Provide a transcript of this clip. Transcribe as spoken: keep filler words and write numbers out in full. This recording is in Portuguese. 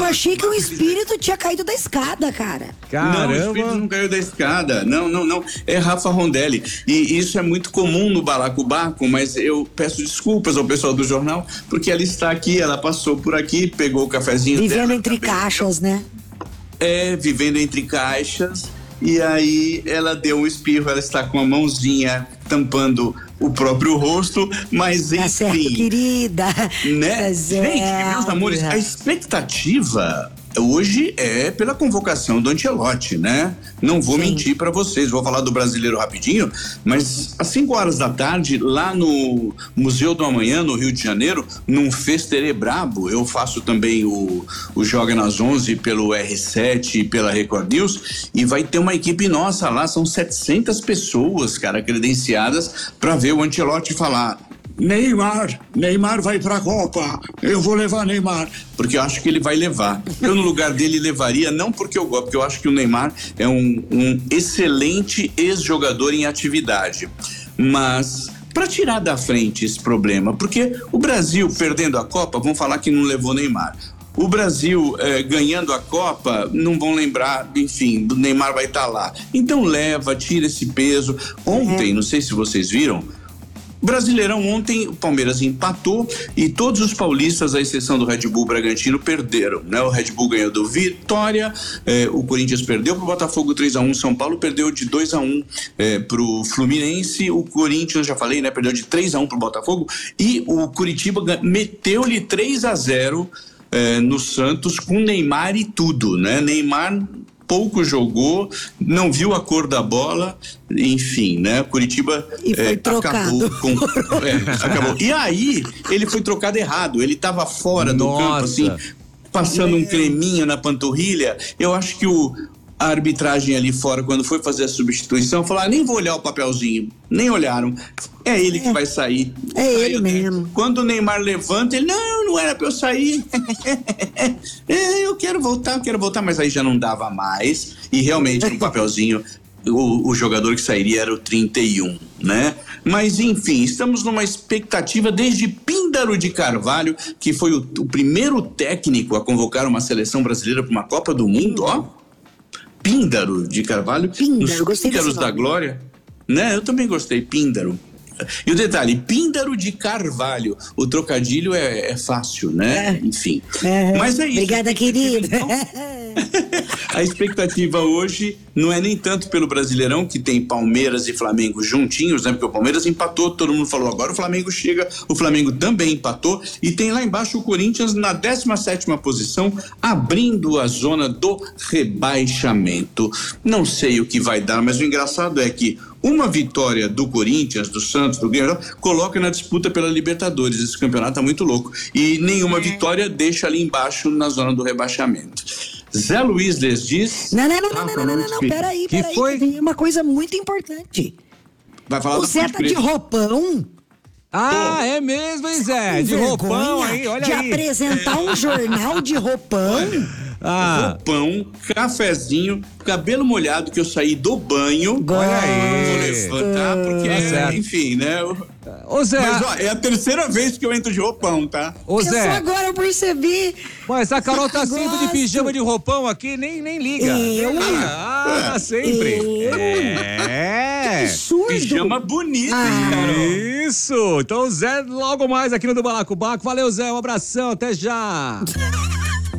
eu achei que o espírito tinha caído da escada, cara. Caramba. Não, o espírito não caiu da escada. Não, não, não. É Rafa Rondelli. E isso é muito comum no Balacobaco, mas eu peço desculpas ao pessoal do jornal, porque ela está aqui, ela passou por aqui, pegou o cafezinho Vivendo dela, entre também. caixas, né? É, vivendo entre caixas. E aí ela deu um espirro, ela está com a mãozinha tampando o próprio rosto, mas Tá enfim. certo, querida. Né? Tá Gente, meus amores, a expectativa hoje é pela convocação do Ancelotti, né? Não vou Sim. mentir pra vocês, vou falar do Brasileiro rapidinho, mas às cinco horas da tarde, lá no Museu do Amanhã, no Rio de Janeiro, num festerê brabo, eu faço também o, o Joga nas onze pelo R sete e pela Record News, e vai ter uma equipe nossa lá, são setecentas pessoas, cara, credenciadas pra ver o Ancelotti falar: Neymar, Neymar vai pra Copa, eu vou levar Neymar, porque eu acho que ele vai levar. Eu no lugar dele levaria, não porque eu gosto, porque eu acho que o Neymar é um, um excelente ex-jogador em atividade, mas para tirar da frente esse problema, porque o Brasil perdendo a Copa, vão falar que não levou Neymar. O Brasil eh, ganhando a Copa, não vão lembrar, enfim, do Neymar vai estar lá. Então leva, tira esse peso. Ontem, não sei se vocês viram, Brasileirão ontem, o Palmeiras empatou e todos os paulistas, à exceção do Red Bull Bragantino, perderam, né? O Red Bull ganhou do Vitória, eh, o Corinthians perdeu pro Botafogo três a um, São Paulo perdeu de dois a um eh, pro Fluminense, o Corinthians, já falei, né? Perdeu de três a um pro Botafogo e o Curitiba meteu-lhe três a zero eh, no Santos com Neymar e tudo, né? Neymar pouco jogou, não viu a cor da bola, enfim, né? Curitiba E foi é, trocado. acabou com, é, acabou. E aí, ele foi trocado errado, ele estava fora do Nossa. campo, assim, passando um creminho na panturrilha. Eu acho que o a arbitragem ali fora, quando foi fazer a substituição, falou: ah, nem vou olhar o papelzinho. Nem olharam. É ele É. que vai sair. É Aí ele eu- mesmo. Quando o Neymar levanta, ele: não, não era pra eu sair. É, eu quero voltar, eu quero voltar, mas aí já não dava mais. E realmente, no papelzinho, o, o jogador que sairia era o trinta e um, né? Mas enfim, estamos numa expectativa desde Píndaro de Carvalho, que foi o, o primeiro técnico a convocar uma seleção brasileira para uma Copa do Mundo, ó. Píndaro de Carvalho, Píndaro, nos gostei desse Píndaros da nome. Glória, né? Eu também gostei, Píndaro. E o detalhe, Píndaro de Carvalho, o trocadilho é, é fácil, né? É. Enfim. É. Mas é isso. Obrigada, querida. A expectativa hoje não é nem tanto pelo Brasileirão, que tem Palmeiras e Flamengo juntinhos, né? Porque o Palmeiras empatou, todo mundo falou, agora o Flamengo chega, o Flamengo também empatou, e tem lá embaixo o Corinthians na décima sétima posição, abrindo a zona do rebaixamento. Não sei o que vai dar, mas o engraçado é que uma vitória do Corinthians, do Santos, do Grêmio, coloca na disputa pela Libertadores. Esse campeonato tá muito louco. E nenhuma vitória deixa ali embaixo na zona do rebaixamento. Zé Luiz les diz... Não, não, não, não, não, não, não, não, peraí, Que peraí, foi? tem uma coisa muito importante. Vai falar O da Zé Ponte tá de Preta. roupão. Ah, é mesmo, hein, Zé? Com De roupão vergonha aí, olha de aí. apresentar um jornal de roupão. Ah, Pão, cafezinho, cabelo molhado que eu saí do banho. olha aí. Vou levantar porque, Tá certo. enfim, né? eu- Ô, Zé, Mas ó, é a terceira vez que eu entro de roupão, tá? ô, Eu só Zé. agora eu percebi. Mas a Carol tá sempre de Gosto. pijama de roupão aqui, nem, nem liga. Eu? Ah, sempre. Eu? É. Absurdo. Pijama bonito, Ah. hein, Carol? Isso. Então, Zé, logo mais aqui no do Balacobaco. Valeu, Zé. Um abração. Até já.